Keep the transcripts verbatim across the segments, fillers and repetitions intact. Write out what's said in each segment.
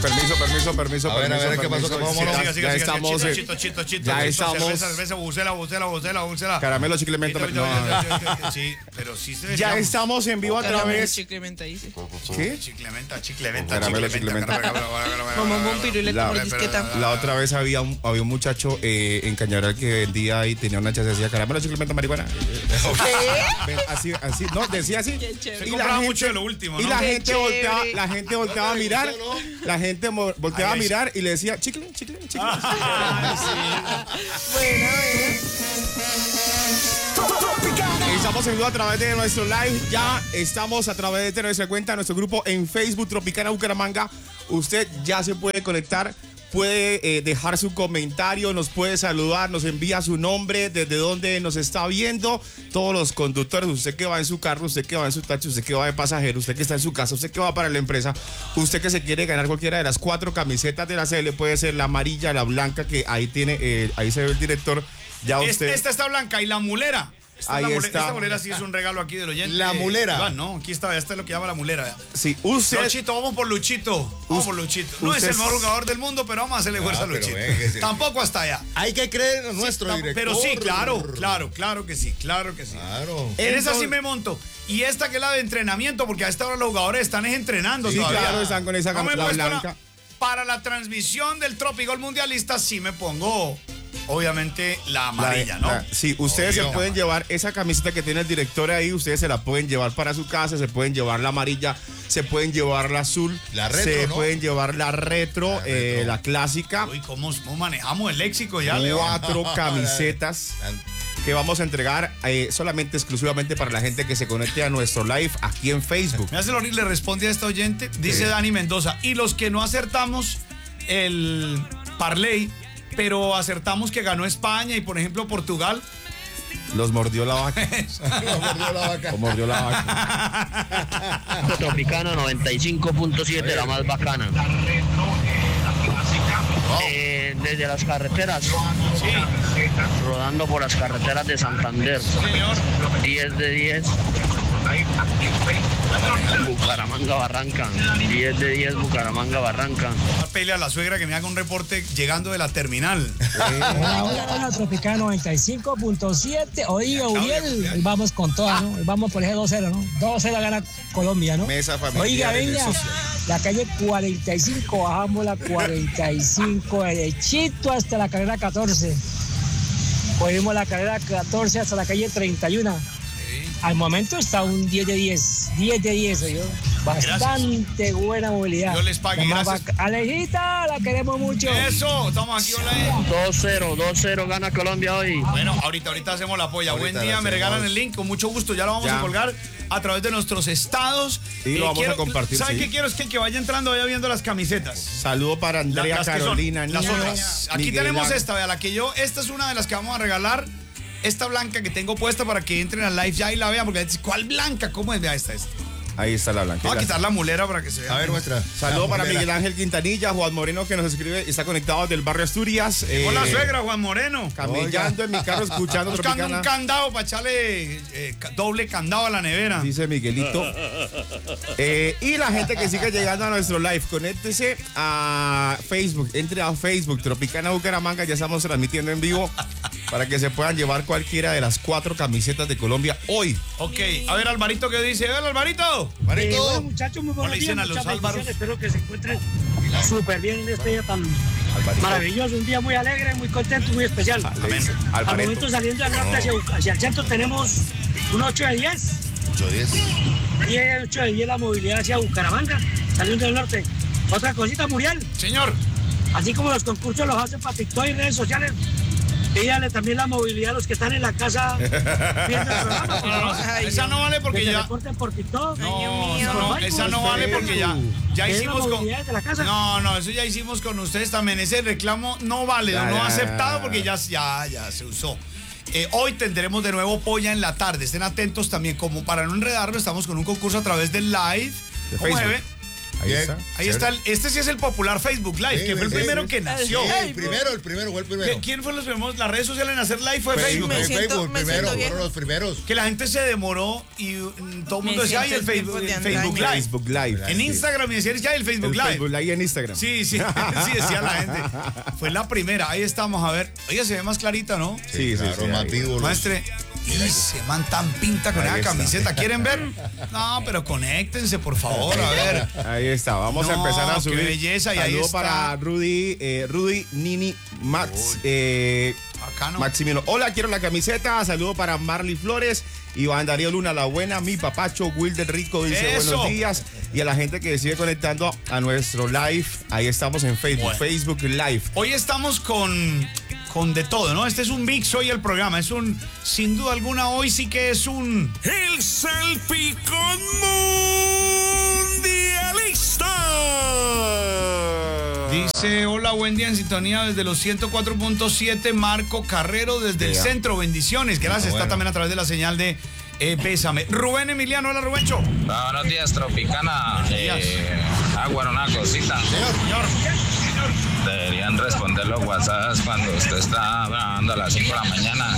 Permiso, permiso, permiso, A ver, permiso, a ver, ¿qué permiso. pasó? ¿Cómo vamos? Ya, Siga, siga, ya siga, estamos, siga, eh, chito, chito, chito, ya chito, estamos- cerveza, cerveza, bucela, bucela, bucela, bucela. Caramelo, chicle, menta, Chito, no. chito, chito, Sí, pero sí se Ya estamos en vivo a través. Chiclementa dice. ¿Qué? Chiclementa, chiclementa, Caramelo, chiclementa. Como un piruleta La- por disqueta. La otra vez había un, había un muchacho eh, en Cañaveral que vendía y tenía una chasis, decía caramelo, chicle, menta, marihuana. Ven, Así, así, no, decía así. Qué chévere. Se compraba mucho de lo último, y ¿no? la Qué gente chévere. volteaba, la gente volteaba a mirar, la gente mo- volteaba a Ay, ay, mirar y le decía chicle, chicle, chicle. Ay, sí. Bueno, eh. Estamos en vivo a través de nuestro live. Ya estamos a través de nuestra cuenta, nuestro grupo en Facebook, Tropicana Bucaramanga. Usted ya se puede conectar, puede eh, dejar su comentario, nos puede saludar, nos envía su nombre, desde dónde nos está viendo. Todos los conductores, usted que va en su carro, usted que va en su taxi, usted que va de pasajero, usted que está en su casa, usted que va para la empresa, usted que se quiere ganar cualquiera de las cuatro camisetas de la C L, puede ser la amarilla, la blanca, que ahí tiene, eh, ahí se ve el director. Ya usted. Este- Esta está blanca y la mulera. Esta, Ahí es la mule- está. esta mulera sí es un regalo aquí del oyente. La mulera. Iván, no, aquí está, esta es lo que llama la mulera. Sí, usted. Luchito, vamos por Luchito. Vamos por Luchito. No usted es el mejor es- jugador del mundo, pero vamos a hacerle fuerza a pero Luchito. ven que sí. Tampoco hasta allá. Hay que creer en nuestro Tam- director. Pero sí, claro, claro, claro que sí, claro que sí. Claro. En esa sí Entonces- me monto. Y esta que es la de entrenamiento, porque a esta hora los jugadores están es entrenando Sí, todavía. claro, están con esa No me he cam- la puesto blanca. Para la transmisión del Tropigol Mundialista sí me pongo, obviamente, la amarilla, La- ¿no? la- sí, ustedes Obvio. se pueden llevar esa camiseta que tiene el director ahí, ustedes se la pueden llevar para su casa, se pueden llevar la amarilla, se pueden llevar la azul, La retro, se ¿no? pueden llevar la retro, La eh, retro. la clásica, Uy, ¿cómo, cómo manejamos el léxico ya, Leo? cuatro camisetas que vamos a entregar eh, solamente exclusivamente para la gente que se conecte a nuestro live aquí en Facebook. Me hace el honor y le responde a esta oyente, dice Sí. Dani Mendoza, y los que no acertamos el parlay, pero acertamos que ganó España y por ejemplo Portugal, Los mordió la vaca. Lo mordió la vaca. Los mordió la vaca. Tropicana noventa y cinco punto siete, la más bacana. Eh, desde las carreteras, rodando por las carreteras de Santander, señor. diez de diez. Bucaramanga Barranca, diez de diez Bucaramanga Barranca. A pelear a la suegra que me haga un reporte llegando de la terminal. Hola, hola, hola, Tropicana noventa y cinco punto siete. Oiga, Uriel, hoy vamos con todas, ¿no? Hoy vamos por ese dos cero, ¿no? dos cero gana Colombia, ¿no? Mesa familiar Oiga, en el venga, social. la calle cuarenta y cinco, bajamos la cuarenta y cinco, derechito hasta la carrera catorce. Cogimos la carrera catorce hasta la calle treinta y uno. Al momento está un diez de diez, diez de diez, yo. Bastante buena movilidad. Dios les pague, La más gracias. baca- Alejita, la queremos mucho. Eso, estamos aquí, hola. dos cero, dos cero gana Colombia hoy. Bueno, ahorita, ahorita hacemos la polla. Ahorita Buen día, la me hacemos. regalan el link, con mucho gusto. Ya lo vamos Ya. a colgar a través de nuestros estados. Sí, lo vamos a compartir, ¿Saben sí. qué quiero? Es que el que vaya entrando vaya viendo las camisetas. Saludo para La- Andrea las que son, Carolina las Niño, otras. Aquí Miguel tenemos Ángel. esta, vea, la que yo, esta es una de las que vamos a regalar. Esta blanca que tengo puesta para que entren al live ya y la vean, porque dicen, ¿cuál blanca? ¿Cómo es? Vea esta, esta. Ahí está la blanca. Vamos a quitar la mulera para que se vea. A ver, muestra. Saludo La para mulera. Miguel Ángel Quintanilla, Juan Moreno que nos escribe, está conectado del barrio Asturias. Hola, eh, suegra, Juan Moreno. Camellando en mi carro, escuchando Buscando un Tropicana. candado para echarle eh, ca- doble candado a la nevera. Dice Miguelito. Eh, y la gente que sigue llegando a nuestro live, conéctese a Facebook, entre a Facebook, Tropicana Bucaramanga, ya estamos transmitiendo en vivo para que se puedan llevar cualquiera de las cuatro camisetas de Colombia hoy. Ok, a ver, Alvarito, ¿qué dice? Hola, Alvarito. Eh, bueno, Marito. muchachos, muy ¿Cómo buenos le dicen días, a los muchas Álvaros? bendiciones. Espero que se encuentren súper bien en este día tan Alvarito. maravilloso, un día muy alegre, muy contento, muy especial. Le dice, Al Alvarito. momento saliendo del norte hacia, hacia el centro tenemos un ocho de diez, ocho diez. y ocho de diez la movilidad hacia Bucaramanga, saliendo del norte. Otra cosita, Muriel, Señor. así como los concursos los hacen para TikTok y redes sociales, pídale también la movilidad a los que están en la casa viendo el programa. por No, no, favor. no, esa no vale porque Que se ya. reporten por TikTok. No, esa por no, Facebook, esa no vale porque ya, ya ¿Qué es la hicimos con. movilidad de la casa? No, no, eso ya hicimos con ustedes también. Ese reclamo no vale, Ya, no ya, aceptado ya. porque ya, ya, ya se usó. Eh, hoy tendremos de nuevo polla en la tarde. Estén atentos también, como para no enredarlo, estamos con un concurso a través del live. De ¿Cómo se Facebook. ve? Ahí Bien. está. Ahí está, el- este sí es el popular Facebook Live, Sí, que fue el sí, primero sí. que nació. Sí, el primero, el primero, fue el primero. ¿Qué- ¿Quién fue los primeros? Las redes sociales en hacer live fue Facebook. Me Facebook, siento- Facebook, me primero, siento fueron viejo. los primeros. Que la gente se demoró y mm, todo el mundo Me decía, ay, el siento en Facebook, tiempos el de Facebook antaño. Live. Facebook Live. En Sí. Instagram y decían, ya el Facebook El Live. Facebook Live en Instagram. Sí, sí, sí, decía la gente. Fue la primera, ahí estamos, a ver. Oiga, se ve más clarita, ¿no? Sí, sí, claro, sí, más ahí. vivo. los- Maestre, y se man tan pinta con Ahí esa está. camiseta. ¿Quieren ver? No, pero conéctense, por favor, a ver. Ahí está, vamos a No, empezar a qué subir. belleza, y ahí Saludo está. para Rudy, eh, Rudy, Nini, Max, eh, Acá no. Maximino. Hola, quiero la camiseta. Saludo para Marley Flores, Iván Darío Luna, la buena, mi papacho, Wilder Rico dice Eso. buenos días. Y a la gente que sigue conectando a nuestro live, ahí estamos en Facebook, Bueno. Facebook Live. Hoy estamos con, con de todo, ¿no? Este es un mix hoy el programa. Es un, sin duda alguna, hoy sí que es un... El Salpicón Mundialista. Dice, hola, buen día en sintonía desde los ciento cuatro punto siete, Marco Carrero desde el Ya. centro. Bendiciones. Gracias. Está bueno. también a través de la señal de eh, Pésame. Rubén Emiliano, hola, Rubencho. Buenos días, Tropicana. Eh, agua, una cosita. Señor. Deberían responder los WhatsApps cuando usted está grabando a las cinco de la mañana.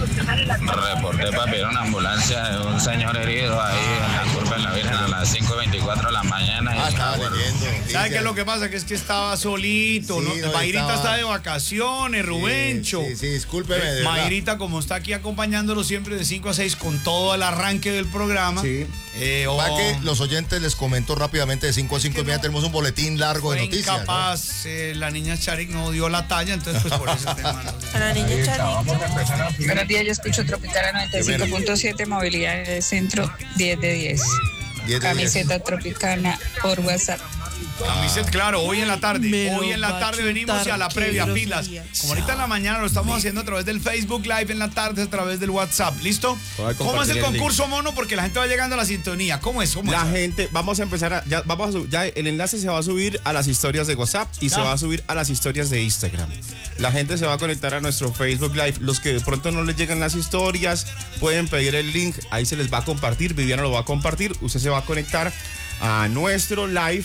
Reporté para pedir una ambulancia de un señor herido ahí en la curva de la Virgen a las cinco y veinticuatro de la mañana. Y Ah, estaba agua. leyendo. ¿Sabe Sí, qué es lo que pasa? Que es que estaba solito, Sí, ¿no? no, Mayrita estaba- está de vacaciones, Rubencho. Sí, sí, discúlpeme, de verdad. Mayrita, como está aquí acompañándolo siempre de cinco a seis con todo el arranque del programa. Sí. Eh, oh, Para que los oyentes les comento rápidamente de cinco a cinco y media tenemos un boletín largo de fue noticias. ¿no? incapaz, eh, la niña Charik no dio la talla, entonces pues por ese tema. ¿no? A la niña Charly. Buenos días, yo escucho Tropicana noventa y cinco punto siete, movilidad en el centro, diez de diez. diez de diez. Camiseta Tropicana por WhatsApp. Camiseta, claro, hoy en la tarde. Me Hoy lo en la va a tarde venimos y a la chutar, qué previa grosería. pilas. Como ahorita en la mañana lo estamos haciendo a través del Facebook Live, en la tarde a través del WhatsApp. ¿Listo? Voy a ¿Cómo es compartir el el link. concurso, mono? Porque la gente va llegando a la sintonía. ¿Cómo es? ¿Cómo La es? gente, vamos a empezar a, ya, vamos a sub- ya el enlace se va a subir a las historias de WhatsApp y se Ya. va a subir a las historias de Instagram. La gente se va a conectar a nuestro Facebook Live. Los que de pronto no les llegan las historias, pueden pedir el link, ahí se les va a compartir, Viviana lo va a compartir, usted se va a conectar a nuestro live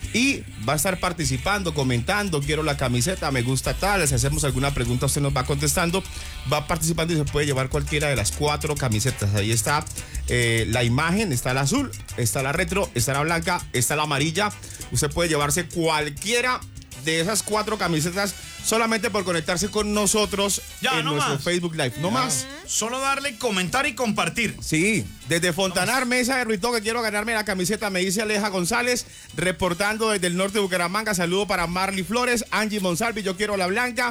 y va a estar participando, comentando, quiero la camiseta, me gusta tal, si hacemos alguna pregunta usted nos va contestando, va participando y se puede llevar cualquiera de las cuatro camisetas. Ahí está eh, la imagen, está la azul, está la retro, está la blanca, está la amarilla. Usted puede llevarse cualquiera de esas cuatro camisetas solamente por conectarse con nosotros Ya, en no nuestro más. Facebook Live. No más. Solo darle comentar y compartir. Sí, desde Fontanar, Mesa de Ruitón, que quiero ganarme la camiseta, me dice Aleja González, reportando desde el norte de Bucaramanga. Saludo para Marley Flores, Angie Monsalvi, yo quiero la blanca.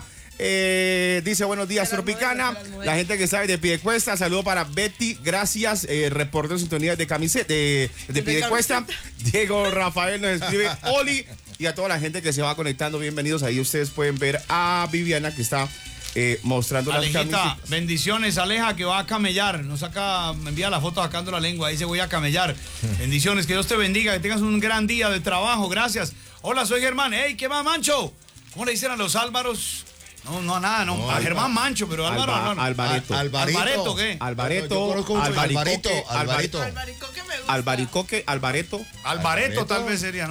Eh, dice buenos días, Tropicana. La gente que sabe de Piedecuesta, saludo para Betty, gracias. Eh, reporte en sintonía de camiseta de, de Piedecuesta. Diego Rafael nos escribe Oli. Y a toda la gente que se va conectando, bienvenidos. Ahí ustedes pueden ver a Viviana que está eh, mostrando las Alejita, camisetas. bendiciones, Aleja, que va a camellar. Nos saca, me envía la foto sacando la lengua. Dice, voy a camellar. Bendiciones, que Dios te bendiga, que tengas un gran día de trabajo. Gracias. Hola, soy Germán. Hey, ¿qué va, Mancho? ¿Cómo le dicen a los Álvaros? No, no, nada, no. No, a Alba- Germán Mancho, pero Álvaro, Alba- Álvaro. Alvareto. Al- Alvarito. ¿Alvareto qué? Alvareto, Yo conozco mucho Albaricoque, Alvarito, Alvarito. Albarico que me gusta. Albaricoque, Alvareto. Alvareto tal vez sería, ¿no?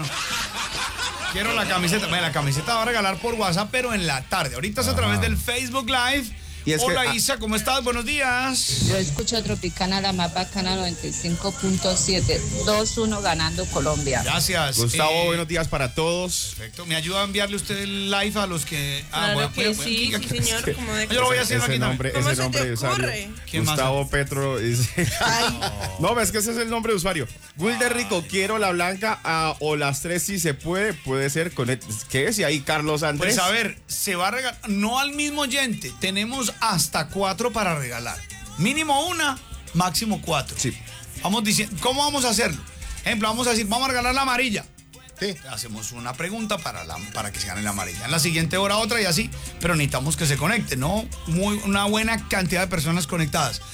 Quiero la camiseta. Bueno, la camiseta va a regalar por WhatsApp, pero en la tarde. Ahorita es a través del Facebook Live. Y es que- Hola, ah- Isa, ¿cómo estás? Buenos días. Yo escucho Tropicana, la más bacana noventa y cinco punto siete, dos uno ganando Colombia. Gracias. Gustavo, Eh, buenos días para todos. Perfecto. ¿Me ayuda a enviarle usted el live a los que... Claro bueno, que bueno, sí, bueno, sí, señor. Como de Yo lo voy a hacer Ese aquí nombre, ¿Cómo ese se nombre te de usuario. ocurre? ¿Quién más? Gustavo Petro dice. Ay, No, es que ese es el nombre de usuario. Wilder Rico, quiero la blanca ah, o las tres si se puede. Puede ser con. el- ¿Qué es? Y ahí Carlos Andrés. Pues a ver, se va a regalar, no al mismo oyente, tenemos hasta cuatro para regalar. Mínimo una, máximo cuatro. Sí. Vamos diciendo, ¿cómo vamos a hacerlo? Ejemplo, vamos a decir, vamos a regalar la amarilla. Sí. Hacemos una pregunta para, la, para que se gane la amarilla. En la siguiente hora otra y así, pero necesitamos que se conecte, ¿no? Muy, una buena cantidad de personas conectadas.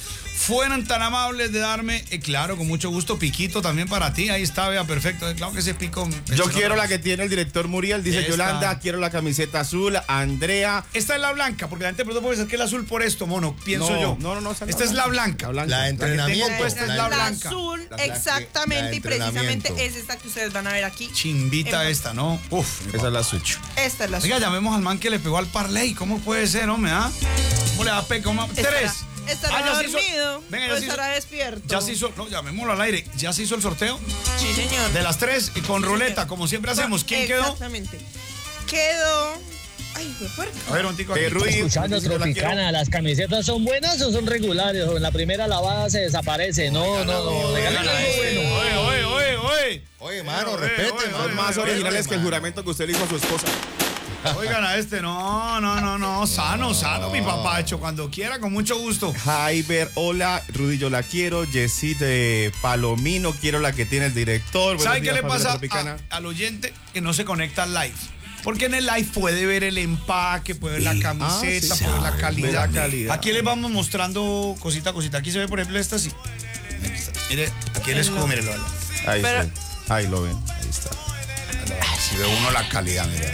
fueran tan amables de darme, eh, claro, con mucho gusto, piquito también para ti. Ahí está, vea, perfecto. Eh, claro que ese pico. Yo quiero la que tiene el director Muriel, dice Esta. Yolanda, quiero la camiseta azul, Andrea. Esta es la blanca, porque la gente pronto puede decir que el azul por esto, mono, pienso No, yo. no, no, no, esa es Esta la es la blanca. blanca. La de entrenamiento. tengo puesta es la La blanca. azul, La blanca. exactamente, La y entrenamiento. precisamente es esta que ustedes van a ver aquí. Chimbita En- esta, ¿no? Uf. Esa es la suya. Esta es la azul. Oiga, llamemos al man que le pegó al parlay. ¿Cómo puede ser, hombre? ¿Ah? ¿Cómo le va a pegar? ¿Cómo? Tres. Estará, estará Ah, ya se hizo- dormido Venga, o ya se hizo- estará despierto. Ya se hizo, no, llamémoslo al aire. ¿Ya se hizo el sorteo? Sí, señor. De las tres y con Sí, ruleta, señor. como siempre hacemos. ¿Quién quedó? Exactamente. Quedó... Ay, fue fuerte. A ver, un tico aquí. Eh, Rudy, Escuchando dice, yo la quiero. Tropicana, ¿las camisetas son buenas o son regulares? O en la primera lavada se desaparece. No, no, no. regálame algo bueno. Oye, oye, oye, oye. Oye, mano, Oye, respete, oye, mano. Son más oye, originales oye, que el mano. juramento que usted le hizo a su esposa. Oigan a este, no, no, no, no, sano, sano, mi papacho, cuando quiera, con mucho gusto. Jaiber, hola, Rudy, yo la quiero. Jessie de Palomino, quiero la que tiene el director. Buenos ¿Sabe qué días, le familia pasa Tropicana. a- al oyente que no se conecta al live? Porque en el live puede ver el empaque, puede ver la camiseta, Ah, sí, puede ver la ve calidad. la calidad. Aquí les vamos mostrando cosita a cosita. Aquí se ve, por ejemplo, esta sí. Aquí está. Mire, aquí les escudo, mírelo. Ahí Pero- está. Ahí lo ven. Ahí está. Si ve uno la calidad, mire.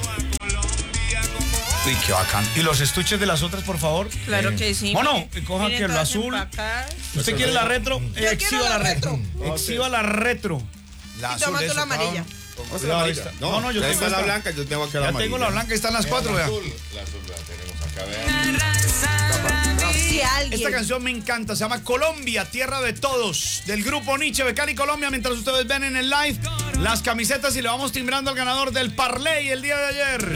Uy, qué bacán. ¿Y los estuches de las otras, por favor? Claro que sí. Mono, mire. que coja Miren que lo todas azul. empacadas. ¿Usted quiere la retro? Eh, quiero exhiba la la retro. retro. Exhiba la retro. La Y toma tú eso, la amarilla. cabrón. Vamos a Cuidado, la ahí amarilla. está. No, no, yo ya tengo está la esta. blanca, yo tengo aquí la Ya amarilla. tengo la blanca, están las cuatro, vea. La azul la tenemos acá, vean. Si alguien... Esta canción me encanta, se llama Colombia, Tierra de Todos, del grupo Nietzsche de Cali, Colombia. Mientras ustedes ven en el live las camisetas y le vamos timbrando al ganador del parlay el día de ayer.